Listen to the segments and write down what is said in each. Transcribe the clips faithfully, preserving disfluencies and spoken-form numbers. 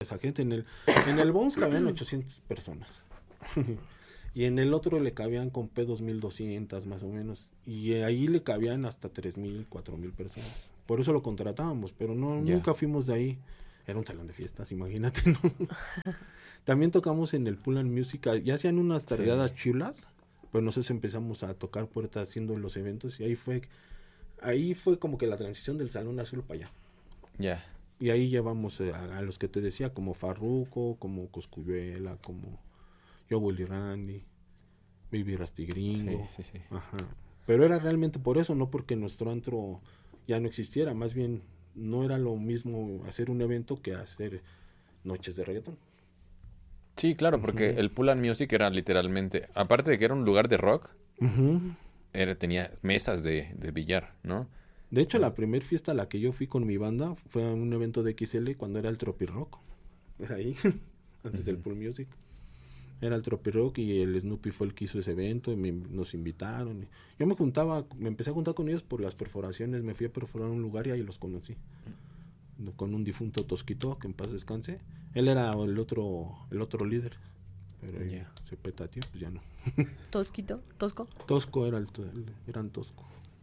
esa gente. En el, en el Bones cabían ochocientas personas. Y en el otro le cabían con pedos mil doscientas más o menos. Y ahí le cabían hasta tres mil, cuatro mil personas. Por eso lo contratábamos, pero no Ya. nunca fuimos de ahí. Era un salón de fiestas, imagínate, ¿no? También tocamos en el Pool and Music. Ya hacían unas tardeadas Sí. chulas. Pues nosotros empezamos a tocar puertas haciendo los eventos. Y ahí fue ahí fue como que la transición del Salón Azul para allá. Ya. Y ahí llevamos eh, a, a los que te decía, como Farruko, como Coscuyuela, como Yo Willy Randy, Baby Rastigringo. Sí, sí, sí. Ajá. Pero era realmente por eso, no porque nuestro antro ya no existiera. Más bien, no era lo mismo hacer un evento que hacer noches de reggaetón. Sí, claro, porque Ujú. el Pool and Music era literalmente, aparte de que era un lugar de rock, Ujú. era, tenía mesas de, de billar, ¿no? De hecho, la Entonces, primera fiesta a la que yo fui con mi banda fue a un evento de X L cuando era el Tropirock. Era ahí, antes del ujú. Pool Music. Era el Tropirock y el Snoopy fue el que hizo ese evento y me, nos invitaron. Y yo me juntaba, me empecé a juntar con ellos por las perforaciones. Me fui a perforar un lugar y ahí los conocí. Con un difunto Tosquito, que en paz descanse. Él era el otro, el otro líder. Pero ahí Ya. se petateó, pues ya no. Tosquito, tosco. Tosco era el, to- el eran Tosco.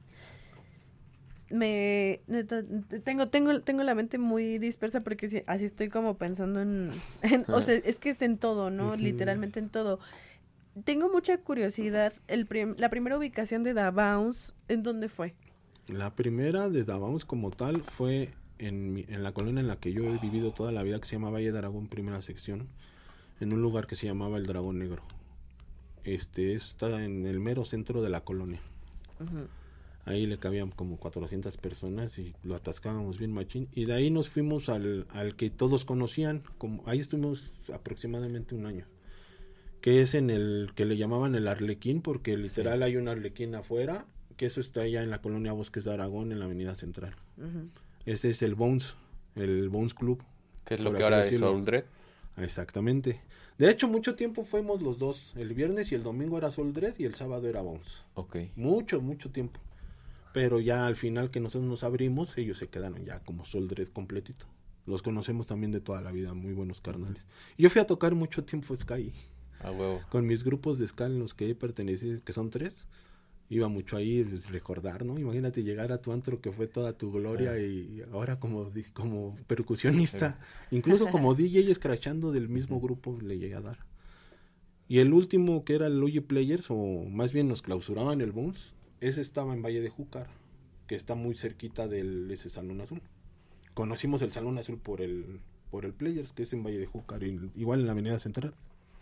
Me neta, tengo tengo tengo la mente muy dispersa porque sí, así estoy como pensando en, en- o sea, es que es en todo, ¿no? Ujú. Literalmente en todo. Tengo mucha curiosidad, el prim- la primera ubicación de Da Bounce, ¿en dónde fue? La primera de Davamos como tal fue en, mi- en la colonia en la que yo he vivido toda la vida, que se llama Valle de Aragón, primera sección, en un lugar que se llamaba El Dragón Negro. Este, eso está en el mero centro de la colonia. Ujú. Ahí le cabían como cuatrocientas personas y lo atascábamos bien machín. Y de ahí nos fuimos al, al que todos conocían, como ahí estuvimos aproximadamente un año. Que es en el que le llamaban el Arlequín, porque literal Sí. hay un Arlequín afuera, que eso está allá en la colonia Bosques de Aragón, en la avenida central. Ujú. Ese es el Bones, el Bones Club. ¿Qué es lo por que así ahora es decirlo. Soul Dread? Exactamente. De hecho, mucho tiempo fuimos los dos. El viernes y el domingo era Soul Dread y el sábado era Bones. Ok. Mucho, mucho tiempo. Pero ya al final que nosotros nos abrimos, ellos se quedaron ya como Soul Dread completito. Los conocemos también de toda la vida, muy buenos carnales. Yo fui a tocar mucho tiempo Sky. A huevo. Con mis grupos de ska en los que he pertenecido, que son tres, iba mucho ahí, pues, recordar, ¿no? Imagínate llegar a tu antro que fue toda tu gloria Ah. y ahora como, di- como percusionista, incluso como D J escrachando del mismo grupo le llegué a dar. Y el último, que era el Luigi Players, o más bien nos clausuraban el Bones, ese estaba en Valle de Júcar, que está muy cerquita del ese Salón Azul. Conocimos el Salón Azul por el por el Players, que es en Valle de Júcar, y- igual en la Avenida Central.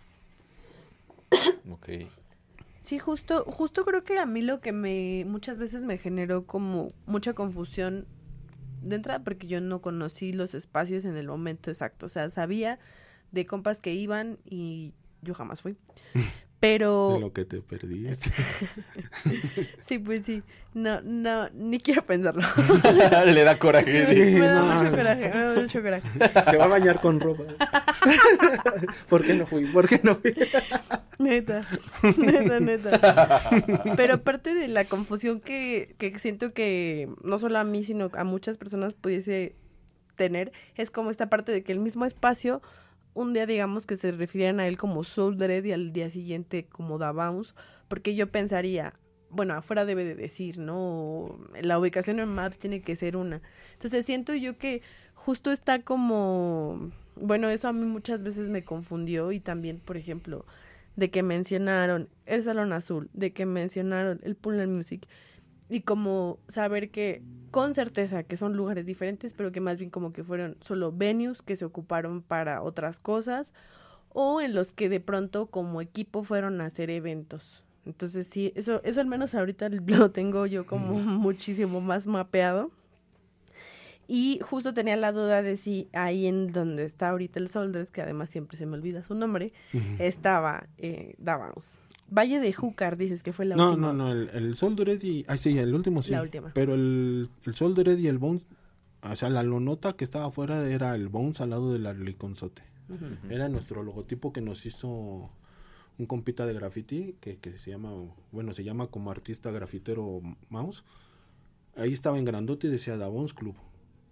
Ok. Sí, justo, justo creo que a mí lo que me muchas veces me generó como mucha confusión de entrada porque yo no conocí los espacios en el momento exacto, o sea, sabía de compas que iban y yo jamás fui. Pero De lo que te perdiste. sí, pues sí, no, no, ni quiero pensarlo. Le da coraje. Sí, me da no. mucho coraje, me da mucho coraje. Se va a bañar con ropa. ¿Por qué no fui? ¿Por qué no fui? Neta, neta, neta. Pero aparte de la confusión que, que siento que no solo a mí, sino a muchas personas pudiese tener, es como esta parte de que el mismo espacio, un día digamos que se refirieran a él como Soul Dread y al día siguiente como Da Bounce, porque yo pensaría, bueno, afuera debe de decir, ¿no? O la ubicación en Maps tiene que ser una. Entonces siento yo que justo está como, bueno, eso a mí muchas veces me confundió y también, por ejemplo, de que mencionaron el Salón Azul, de que mencionaron el Pool and Music y como saber que con certeza que son lugares diferentes, pero que más bien como que fueron solo venues que se ocuparon para otras cosas o en los que de pronto como equipo fueron a hacer eventos. Entonces sí, eso eso al menos ahorita lo tengo yo como muchísimo más mapeado. Y justo tenía la duda de si ahí en donde está ahorita el Soldres, que además siempre se me olvida su nombre, estaba eh, Da Bounce. Valle de Júcar, dices que fue la No, última. no, no, el, el Soul Dread y... Ah, sí, el último sí. La última. Pero el, el Soul Dread y el Bones... O sea, la lonota que estaba afuera era el Bones al lado del Arliconzote. Ujú. Era nuestro logotipo que nos hizo un compita de graffiti que, que se llama... Bueno, se llama como artista grafitero Mouse. Ahí estaba en grandote y decía Da Bones Club.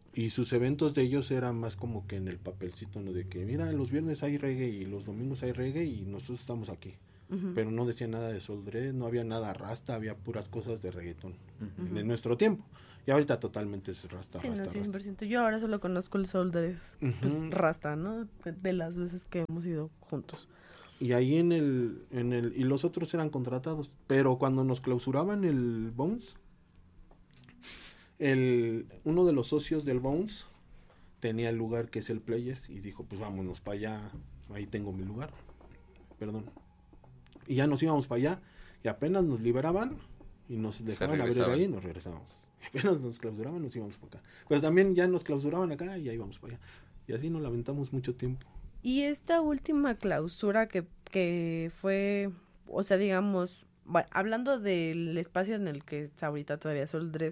Y sus eventos de ellos eran más como que en el papelcito, ¿no? De que, mira, los viernes hay reggae y los domingos hay reggae y nosotros estamos aquí. Uh-huh. Pero no decía nada de Soul Dread, no había nada rasta, había puras cosas de reggaetón. Uh-huh. En nuestro tiempo. Y ahorita totalmente es rasta, sí, rasta, no, cien por ciento. rasta. Yo ahora solo conozco el Soul Dread, pues, uh-huh. rasta, ¿no? De las veces que hemos ido juntos. Y ahí en el, en el, y los otros eran contratados. Pero cuando nos clausuraban el Bones, el, uno de los socios del Bones tenía el lugar que es el Players y dijo, pues vámonos para allá, ahí tengo mi lugar. Perdón. Y ya nos íbamos para allá y apenas nos liberaban y nos dejaban abrir ahí y nos regresábamos. Apenas nos clausuraban, nos íbamos para acá. Pero también ya nos clausuraban acá y ya íbamos para allá. Y así nos lamentamos mucho tiempo. Y esta última clausura que, que fue, o sea, digamos, bueno, hablando del espacio en el que está ahorita todavía Soul Dread,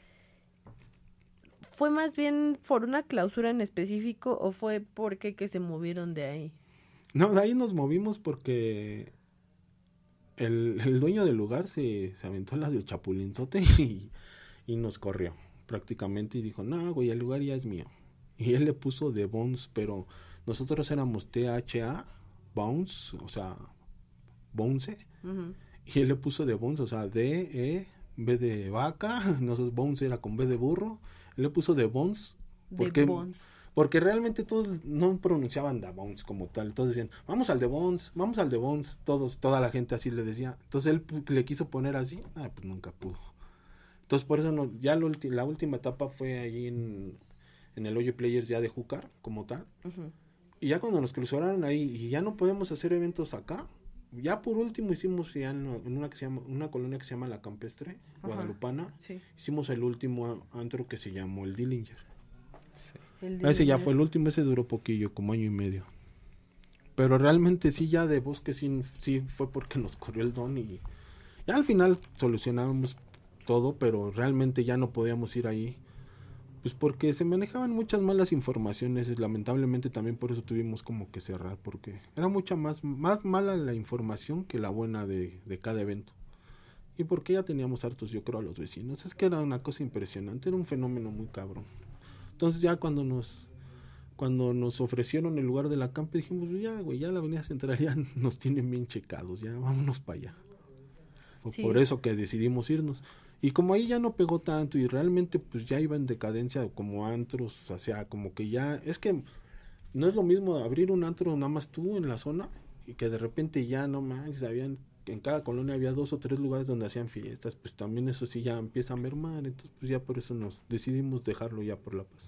¿fue más bien por una clausura en específico o fue porque que se movieron de ahí? No, de ahí nos movimos porque el, el dueño del lugar se, se aventó las del chapulinzote y, y nos corrió prácticamente y dijo, no, güey, el lugar ya es mío. Y él le puso The Bones, pero nosotros éramos T H A, Bones, o sea, Bounce, uh-huh. Y él le puso The Bones, o sea, D, E, B de vaca, nosotros Bones era con B de burro, él le puso The Bones, porque, porque realmente todos no pronunciaban The Bones como tal, todos decían, vamos al The Bones, vamos al The Bones, todos, toda la gente así le decía, entonces él le quiso poner así, ah, pues nunca pudo. Entonces por eso no, ya lo, la última etapa fue allí en, en el Oye Players ya de Júcar, como tal, uh-huh. Y ya cuando nos clausuraron ahí y ya no podemos hacer eventos acá, ya por último hicimos ya en, en una que se llama, una colonia que se llama La Campestre, ajá, guadalupana, sí. Hicimos el último antro que se llamó el Dillinger. Sí. El Dillinger. Ese ya fue el último, ese duró poquillo, como año y medio. Pero realmente sí, ya de Bosque sí, sí fue porque nos corrió el don y ya al final solucionamos todo, pero realmente ya no podíamos ir ahí. Pues porque se manejaban muchas malas informaciones, lamentablemente también por eso tuvimos como que cerrar, porque era mucha más, más mala la información que la buena de, de cada evento. Y porque ya teníamos hartos, yo creo, a los vecinos. Es que era una cosa impresionante, era un fenómeno muy cabrón. Entonces ya cuando nos cuando nos ofrecieron el lugar de la campa, dijimos, ya, güey, ya la Avenida Central ya nos tienen bien checados, ya vámonos para allá. Fue sí. Por eso que decidimos irnos. Y como ahí ya no pegó tanto y realmente pues ya iba en decadencia como antros, o sea, como que ya, es que no es lo mismo abrir un antro nada más tú en la zona y que de repente ya no más, habían, en cada colonia había dos o tres lugares donde hacían fiestas, pues también eso sí ya empieza a mermar, entonces pues ya por eso nos decidimos dejarlo ya por la paz.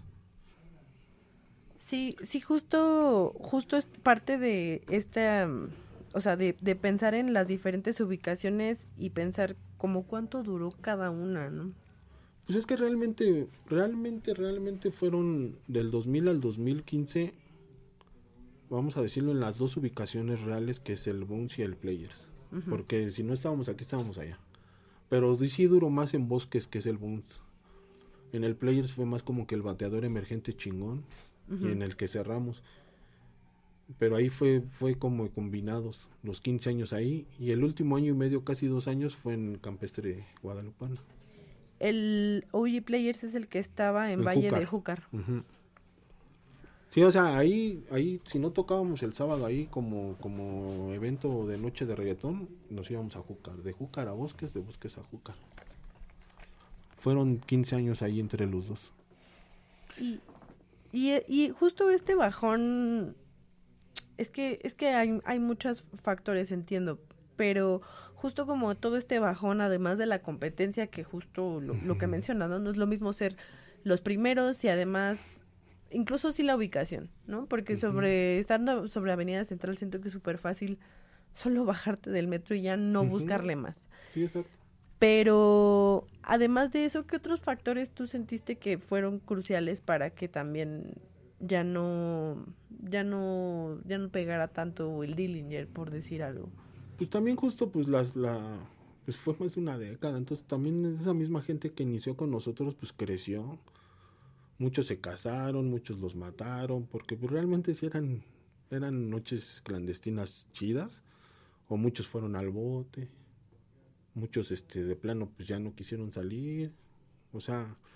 Sí, sí, justo, justo es parte de esta, o sea, de, de pensar en las diferentes ubicaciones y pensar como cuánto duró cada una, ¿no? Pues es que realmente, realmente, realmente fueron del dos mil al dos mil quince, vamos a decirlo, en las dos ubicaciones reales, que es el Bones y el Players. Uh-huh. Porque si no estábamos aquí, estábamos allá. Pero sí duró más en Bosques, que es el Bones. En el Players fue más como que el bateador emergente chingón, uh-huh. Y en el que cerramos. Pero ahí fue fue como combinados, los quince años ahí, y el último año y medio, casi dos años, fue en Campestre Guadalupana. El O G Players es el que estaba en, en Valle Júcar. de Júcar. Uh-huh. Sí, o sea, ahí ahí si no tocábamos el sábado ahí como como evento de noche de reggaetón, nos íbamos a Júcar, de Júcar a Bosques, de Bosques a Júcar. Fueron quince años ahí entre los dos. Y y, y justo este bajón, es que es que hay hay muchos factores, entiendo, pero justo como todo este bajón, además de la competencia, que justo lo, lo que mencionas, ¿no? No es lo mismo ser los primeros y además, incluso sí la ubicación, ¿no? Porque sobre, estando sobre Avenida Central, siento que es súper fácil solo bajarte del metro y ya no uh-huh. buscarle más. Sí, exacto. Pero, además de eso, ¿qué otros factores tú sentiste que fueron cruciales para que también ya no, ya no, ya no pegara tanto el Dillinger, por decir algo? Pues también justo pues las la pues fue más de una década, entonces también esa misma gente que inició con nosotros pues creció, muchos se casaron, muchos los mataron, porque pues realmente sí eran eran noches clandestinas chidas, o muchos fueron al bote, muchos este de plano pues ya no quisieron salir, o sea,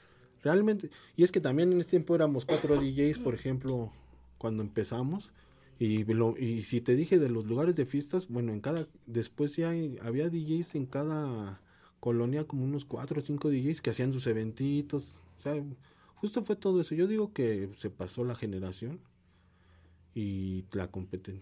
realmente, y es que también en ese tiempo éramos cuatro D Js, por ejemplo, cuando empezamos, y lo, y si te dije de los lugares de fiestas, bueno, en cada, después ya hay- había D Js en cada colonia, como unos cuatro o cinco D Js que hacían sus eventitos, o sea, justo fue todo eso. Yo digo que se pasó la generación y la competencia.